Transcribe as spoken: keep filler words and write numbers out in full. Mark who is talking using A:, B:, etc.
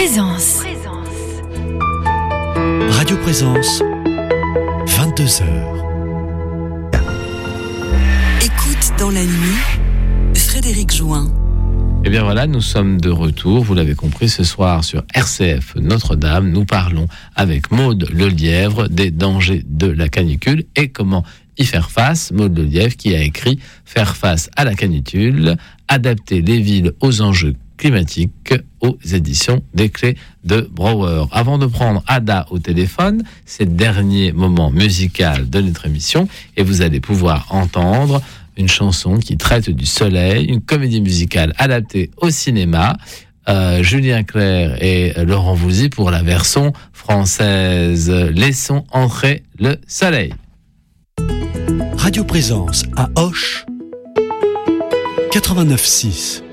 A: Présence.
B: Radio Présence, vingt-deux heures.
C: Écoute dans la nuit, Frédéric Join.
D: Et bien voilà, nous sommes de retour, vous l'avez compris, ce soir sur R C F Notre-Dame. Nous parlons avec Maude Lelièvre des dangers de la canicule et comment y faire face. Maude Lelièvre qui a écrit « Faire face à la canicule, adapter les villes aux enjeux climatiques » aux éditions des Clés de Brouwer. Avant de prendre Ada au téléphone, c'est le dernier moment musical de notre émission et vous allez pouvoir entendre une chanson qui traite du soleil, une comédie musicale adaptée au cinéma. Euh, Julien Clerc et Laurent Voulzy pour la version française. Laissons entrer le soleil.
B: Radio Présence à Auch, quatre-vingt-neuf six.